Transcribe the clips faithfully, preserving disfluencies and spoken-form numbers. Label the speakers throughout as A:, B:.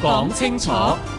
A: 講清楚。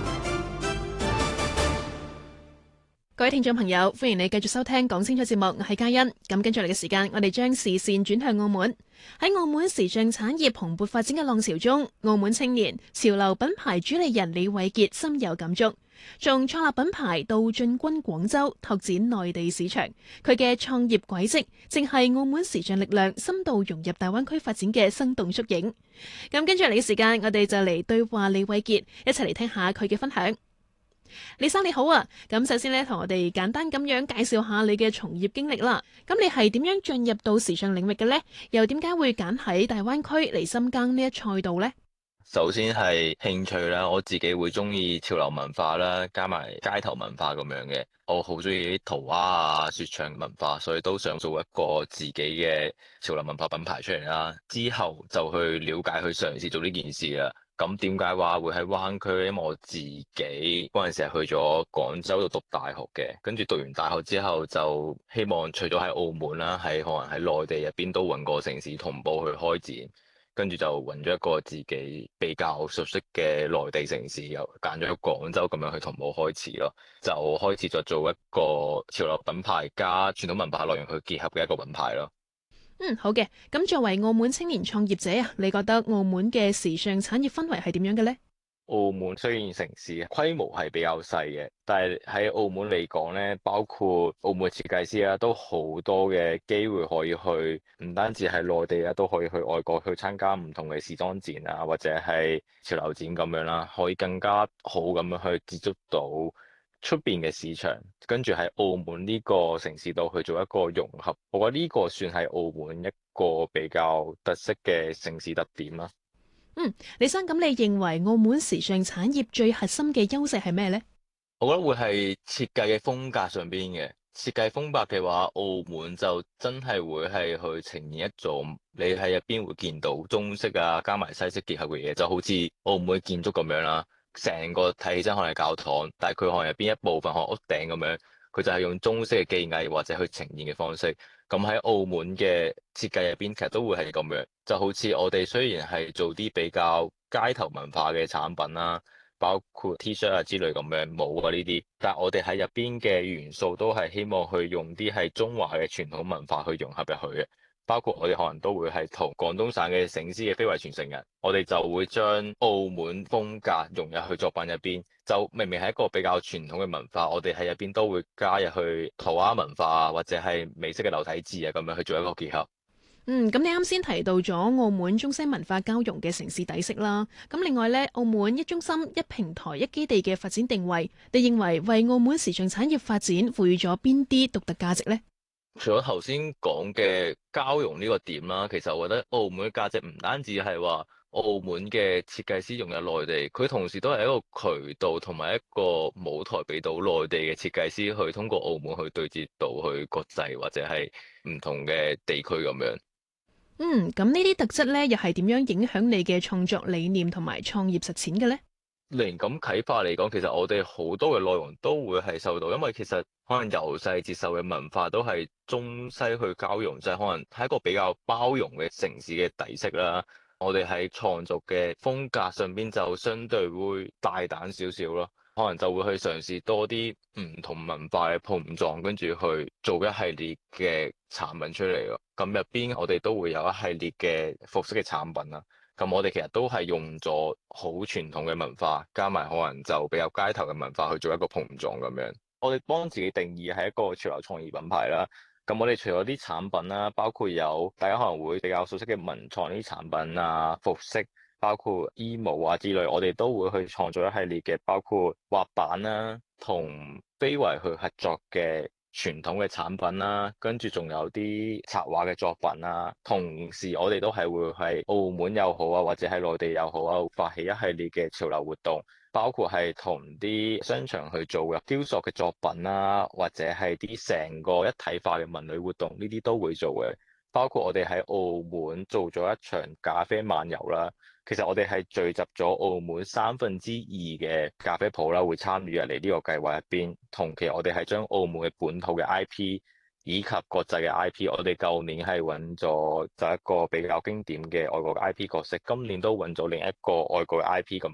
B: 各位聽眾朋友，歡迎你繼續收聽講清楚節目，我係嘉欣。咁跟住嚟嘅時間，我哋將視線轉向澳門。喺澳門時尚產業蓬勃發展嘅浪潮中，澳門青年潮流品牌主理人李偉傑深有感觸。從創立品牌到進軍廣州，拓展內地市場，佢嘅創業軌跡正係澳門時尚力量深度融入大灣區發展嘅生動縮影。咁跟住嚟嘅時間，我哋就嚟對話李偉傑，一齊嚟聽下佢嘅分享。李生你好啊，咁首先咧，同我哋簡單咁樣介紹下你嘅從業經歷啦。咁你係點樣進入到時尚領域嘅呢？又點解會揀喺大灣區嚟深耕呢一賽道呢？
C: 首先係興趣啦，我自己會中意潮流文化啦，加埋街頭文化咁樣嘅。我好中意啲塗鴉啊、說唱文化，所以都想做一個自己嘅潮流文化品牌出嚟啦。之後就去了解、去嘗試做呢件事啦。咁點解話會喺灣區？因為我自己嗰陣時係去咗廣州度讀大學嘅，跟住讀完大學之後就希望除咗喺澳門啦，喺可能喺內地入邊都揾個城市同步去開展。跟住就揾咗一個自己比較熟悉嘅內地城市，又揀咗廣州咁樣去同步開始咯，就開始咗做一個潮流品牌加傳統文化內容去結合嘅一個品牌咯。
B: 嗯，好嘅。咁作為澳門青年創業者啊，你覺得澳門嘅時尚產業氛圍係點樣嘅呢？
C: 澳門雖然城市規模係比較細嘅，但係喺澳門嚟講咧，包括澳門設計師啊，都好多嘅機會可以去，唔單止係內地啊，都可以去外國去參加唔同嘅時裝展啊，或者係潮流展咁樣啦，可以更加好咁樣去接觸到出邊嘅市場，跟住喺澳門呢個城市度去做一個融合。我覺得呢個算係澳門一個比較特色嘅城市特點啦。
B: 嗯，李生，咁你認為澳門時尚產業最核心嘅優勢係咩呢？
C: 我覺得會係設計嘅風格上邊嘅設計風格嘅話，澳門就真係會係去呈現一種你喺入邊會見到中式啊加埋西式結合嘅嘢，就好似澳門建築咁樣啦。成個睇起身可能係教堂，但係佢可能入邊一部分可能屋頂咁樣，佢就係用中式嘅技藝或者去呈現嘅方式。咁喺澳門嘅設計入邊，其實都會係咁樣，就好似我哋雖然係做啲比較街頭文化嘅產品啦，包括 T 恤啊之類咁樣帽啊呢啲，但係我哋喺入邊嘅元素都係希望去用啲係中華嘅傳統文化去融合入去嘅。包括我哋可能都會係同廣東省嘅醒獅嘅非遺傳承人，我哋就會將澳門風格融入去作品入邊。就明明係一個比較傳統嘅文化，我哋喺入邊都會加入去塗鴉文化啊，或者係美式嘅流體字啊，咁樣去做一個結合。
B: 嗯，咁你啱先提到咗澳門中西文化交融嘅城市底色啦。咁另外呢，澳門一中心、一平台、一基地嘅發展定位，你認為為澳門時尚產業發展賦予咗邊啲獨特價值呢？
C: 除咗頭先講嘅交融呢個點啦，其實我覺得澳門嘅價值唔單止係話澳門嘅設計師融入內地，佢同時都係一個渠道同埋一個舞台俾到內地嘅設計師去通過澳門去對接到去國際或者係唔同嘅地區咁樣。
B: 嗯，咁呢啲特質呢，又係點樣影響你嘅創作理念同埋創業實踐嘅呢？
C: 靈感啟發嚟講，其實我哋好多嘅內容都會係受到，因為其實可能由細接受嘅文化都係中西去交融，就係可能係一個比較包容嘅城市嘅底色啦。我哋喺創作嘅風格上邊就相對會大膽少少咯，可能就會去嘗試多啲唔同文化嘅碰撞，跟住去做一系列嘅產品出嚟咯。咁入邊我哋都會有一系列嘅服飾嘅產品啦。咁我哋其實都係用咗好傳統嘅文化，加埋可能就比較街頭嘅文化去做一個碰撞咁樣。我哋幫自己定義係一個潮流創意品牌啦。咁我哋除咗啲產品啦，包括有大家可能會比較熟悉嘅文創啲產品啊、服飾，包括衣帽啊之類，我哋都會去創造一系列嘅，包括滑板啦，同非遺去合作嘅傳統嘅產品啦，跟住仲有啲插畫嘅作品啦。同時我哋都係會喺澳門又好啊，或者喺內地又好啊，發起一系列嘅潮流活動，包括係同啲商場去做嘅雕塑嘅作品啦，或者係啲成個一體化嘅文旅活動，呢啲都會做嘅。包括我哋喺澳門做咗一場咖啡漫遊啦，其實我哋係聚集咗澳門三分之二嘅咖啡鋪啦，會參與入嚟呢個計劃入邊。同期我哋係將澳門嘅本土嘅 I P 以及國際嘅 I P，我哋舊年係揾咗就一個比較經典嘅外國嘅 I P 角色，今年都揾咗另一個外國嘅 I P 咁